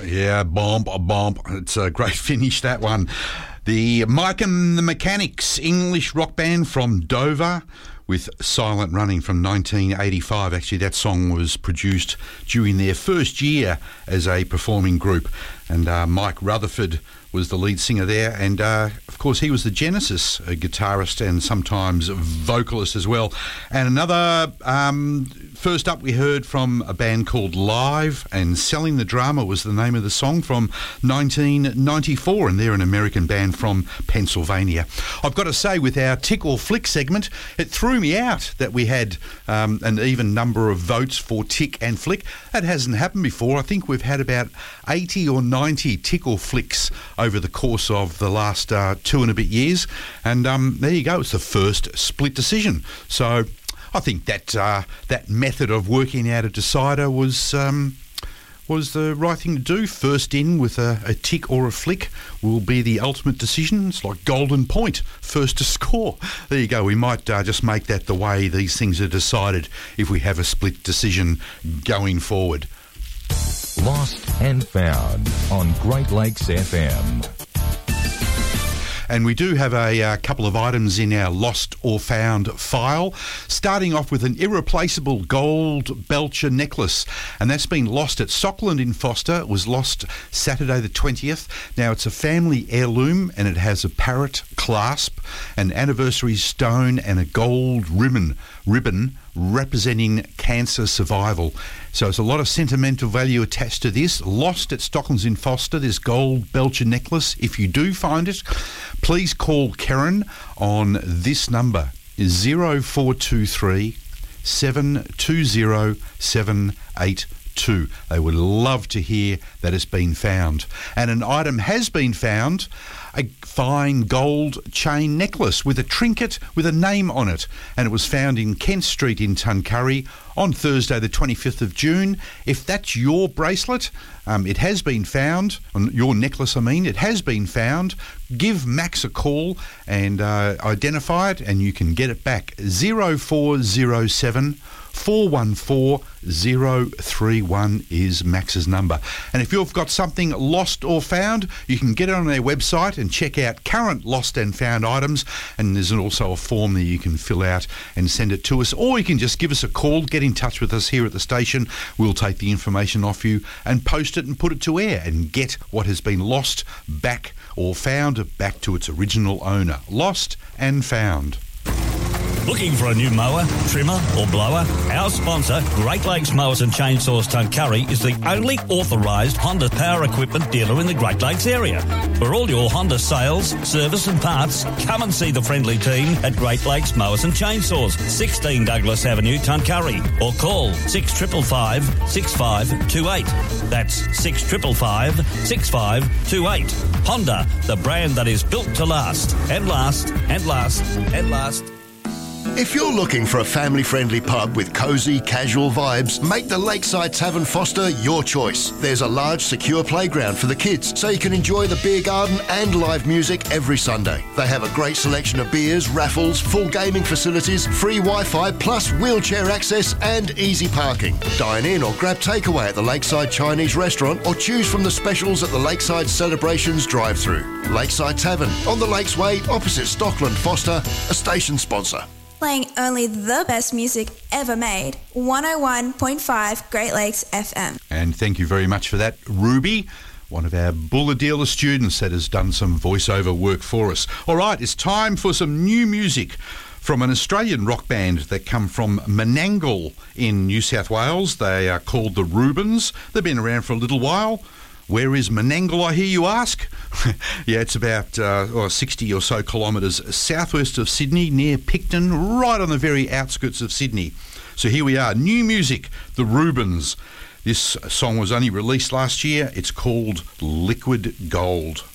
Yeah, bomb. It's a great finish, that one. The Mike and the Mechanics, English rock band from Dover, with Silent Running from 1985. Actually, that song was produced during their first year as a performing group. And Mike Rutherford was the lead singer there. And, of course, he was the Genesis guitarist and sometimes vocalist as well. And another... first up, we heard from a band called Live, and Selling the Drama was the name of the song, from 1994, and they're an American band from Pennsylvania. I've got to say, with our Tick or Flick segment, it threw me out that we had an even number of votes for Tick and Flick. That hasn't happened before. I think we've had about 80 or 90 Tick or Flicks over the course of the last 2 and a bit years, and there you go, it's the first split decision. So I think that that method of working out a decider was the right thing to do. First in with a tick or a flick will be the ultimate decision. It's like golden point, first to score. There you go. We might just make that the way these things are decided if we have a split decision going forward. Lost and Found on Great Lakes FM. And we do have a couple of items in our Lost or Found file, starting off with an irreplaceable gold Belcher necklace. And that's been lost at Stockland in Foster. It was lost Saturday the 20th. Now, it's a family heirloom, and it has a parrot clasp, an anniversary stone, and a gold ribbon representing cancer survival. So there's a lot of sentimental value attached to this. Lost at Stocklands in Foster, this gold Belcher necklace. If you do find it, please call Karen on this number, 0423 720 782. They would love to hear that it's been found. And an item has been found, a fine gold chain necklace with a trinket with a name on it, and it was found in Kent Street in Tuncurry on Thursday the 25th of June. If that's your bracelet, it has been found, your necklace it has been found. Give Max a call and identify it, and you can get it back. 0407 414 031 is Max's number. And if you've got something lost or found, you can get it on their website and check out current lost and found items, and there's also a form that you can fill out and send it to us, or you can just give us a call, get in touch with us here at the station. We'll take the information off you and post it and put it to air and get what has been lost back or found back to its original owner. Lost and found. Looking for a new mower, trimmer or blower? Our sponsor, Great Lakes Mowers and Chainsaws Tuncurry, is the only authorised Honda power equipment dealer in the Great Lakes area. For all your Honda sales, service and parts, come and see the friendly team at Great Lakes Mowers and Chainsaws, 16 Douglas Avenue, Tuncurry, or call 6555 6528. That's 6555 6528. Honda, the brand that is built to last and last and last and last. If you're looking for a family-friendly pub with cosy, casual vibes, make the Lakeside Tavern Foster your choice. There's a large, secure playground for the kids, so you can enjoy the beer garden and live music every Sunday. They have a great selection of beers, raffles, full gaming facilities, free Wi-Fi, plus wheelchair access and easy parking. Dine in or grab takeaway at the Lakeside Chinese restaurant, or choose from the specials at the Lakeside Celebrations drive-thru. Lakeside Tavern, on the Lakesway, opposite Stockland Foster, a station sponsor. Playing only the best music ever made. 101.5 Great Lakes FM. And thank you very much for that, Ruby, one of our Bulla Dealer students that has done some voiceover work for us. All right, it's time for some new music from an Australian rock band that come from Menangle in New South Wales. They are called the Rubens. They've been around for a little while. Where is Menangle, I hear you ask? Yeah, it's about 60 or so kilometres southwest of Sydney, near Picton, right on the very outskirts of Sydney. So here we are, new music, the Rubens. This song was only released last year. It's called Liquid Gold.